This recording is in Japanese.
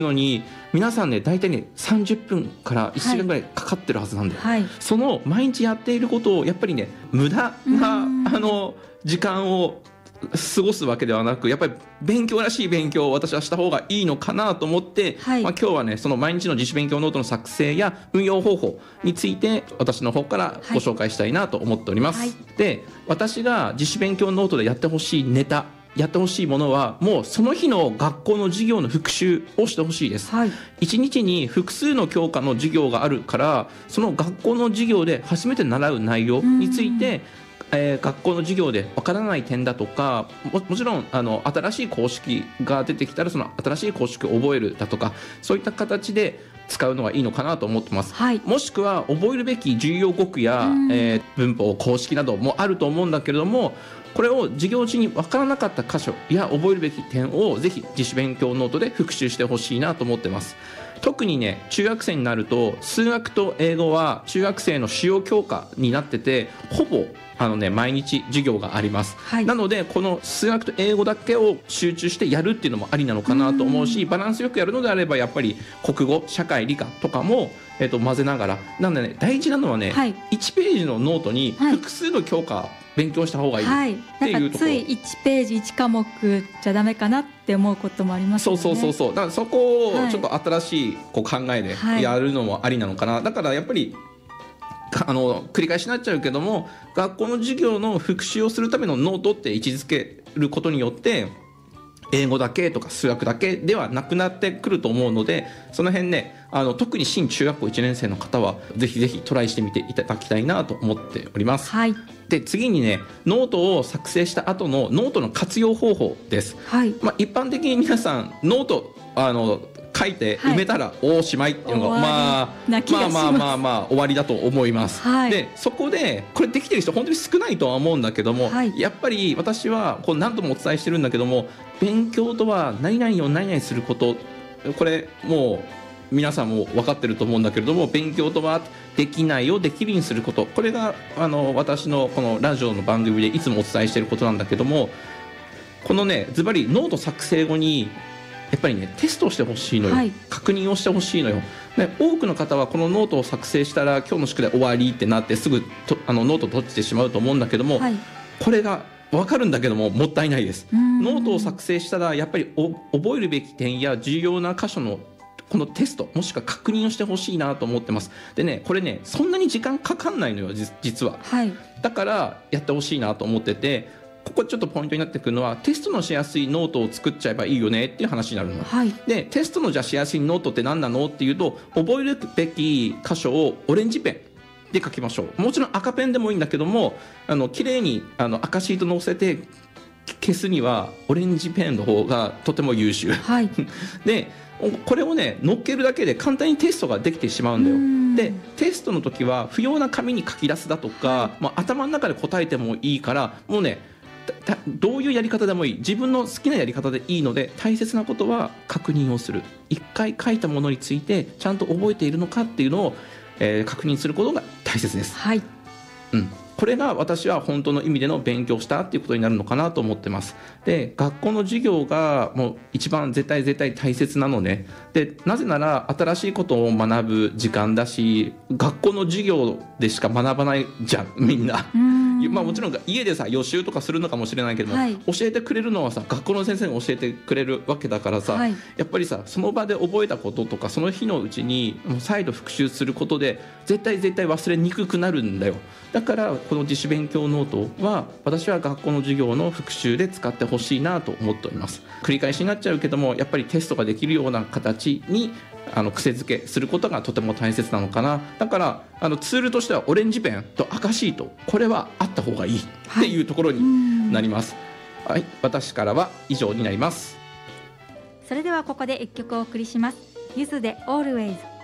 のに皆さんね大体ね30分から1時間ぐらいかかってるはずなんで、その毎日やっていることをやっぱりね無駄な時間を過ごすわけではなく、やっぱり勉強らしい勉強を私はした方がいいのかなと思って、今日はねその毎日の自主勉強ノートの作成や運用方法について私の方からご紹介したいなと思っております。で、私が自主勉強ノートでやってほしいネタ、やってほしいものはもうその日の学校の授業の復習をしてほしいです。1日に複数の教科の授業があるから、その学校の授業で初めて習う内容について学校の授業でわからない点だとか、もちろん新しい公式が出てきたらその新しい公式を覚えるだとか、そういった形で使うのがいいのかなと思ってます。もしくは覚えるべき重要語句や、文法公式などもあると思うんだけれども、これを授業中に分からなかった箇所や覚えるべき点をぜひ自主勉強ノートで復習してほしいなと思ってます。特にね中学生になると数学と英語は中学生の主要教科になってて、ほぼ毎日授業があります。なのでこの数学と英語だけを集中してやるっていうのもありなのかなと思うし、バランスよくやるのであればやっぱり国語、社会、理科とかも混ぜながら、なのでね大事なのはね、1ページのノートに複数の教科勉強した方がいいっていうところ、 なんかつい1ページ1科目じゃダメかなって思うこともありますよね。 そうだからそこをちょっと新しい考えでやるのもありなのかな。だからやっぱり繰り返しになっちゃうけども、学校の授業の復習をするためのノートって位置づけることによって英語だけとか数学だけではなくなってくると思うので、その辺ね特に新中学校1年生の方はぜひぜひトライしてみていただきたいなと思っております。で次にねノートを作成した後のノートの活用方法です。一般的に皆さんノート書いて埋めたらおしまいっていうのが、まあ終わりだと思います。でそこでこれできてる人本当に少ないとは思うんだけども、やっぱり私はこう何度もお伝えしてるんだけども、勉強とは何々を何々すること、これもう皆さんも分かってると思うんだけれども、勉強とはできないをできるにすること、これが私のこのラジオの番組でいつもお伝えしていることなんだけども、このねズバリノート作成後にやっぱりねテストをしてほしいのよ、確認をしてほしいのよ。で多くの方はこのノートを作成したら今日の宿題終わりってなってすぐノートを閉じてしまうと思うんだけども、これが分かるんだけどももったいないです。ノートを作成したらやっぱり覚えるべき点や重要な箇所のこのテストもしくは確認をしてほしいなと思ってます。でねこれねそんなに時間かかんないのよ実は、だからやってほしいなと思ってて、ここちょっとポイントになってくるのはテストのしやすいノートを作っちゃえばいいよねっていう話になるの、でテストのじゃしやすいノートって何なのっていうと、覚えるべき箇所をオレンジペンで書きましょう。もちろん赤ペンでもいいんだけども綺麗に赤シート載せて消すにはオレンジペンの方がとても優秀、でこれをね乗っけるだけで簡単にテストができてしまうんだよ。でテストの時は不要な紙に書き出すだとか、頭の中で答えてもいいから、もうねどういうやり方でもいい、自分の好きなやり方でいいので、大切なことは確認をする。一回書いたものについてちゃんと覚えているのかっていうのを、確認することが大切です。これが私は本当の意味での勉強したっていうことになるのかなと思ってます。で学校の授業がもう一番絶対大切なのね。でなぜなら新しいことを学ぶ時間だし、学校の授業でしか学ばないじゃんみんな。もちろん家でさ予習とかするのかもしれないけども、教えてくれるのはさ学校の先生が教えてくれるわけだからさ、やっぱりさその場で覚えたこととかその日のうちにもう再度復習することで絶対忘れにくくなるんだよ。だからこの自主勉強ノートは私は学校の授業の復習で使ってほしいなと思っております。繰り返しになっちゃうけども、やっぱりテストができるような形に癖づけすることがとても大切なのかな。だからツールとしてはオレンジペンと赤シート、これはあった方がいいっていうところになります。私からは以上になります。 それではここで1曲お送りします。ゆずで Always。